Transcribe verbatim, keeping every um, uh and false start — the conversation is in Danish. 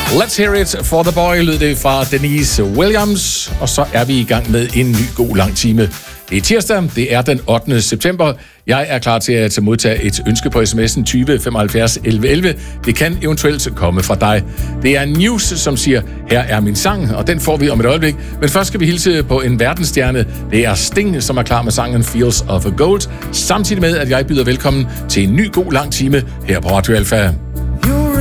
Let's hear it for the boy, lød det fra Denise Williams. Og så er vi i gang med en ny god lang time. Det er tirsdag, det er den ottende september. Jeg er klar til at modtage et ønske på sms'en tyve femoghalvfjerds elleve elleve. Det kan eventuelt komme fra dig. Det er News, som siger, her er min sang, og den får vi om et øjeblik. Men først skal vi hilse på en verdensstjerne. Det er Sting, som er klar med sangen Fields of Gold. Samtidig med, at jeg byder velkommen til en ny god lang time her på Radio Alpha.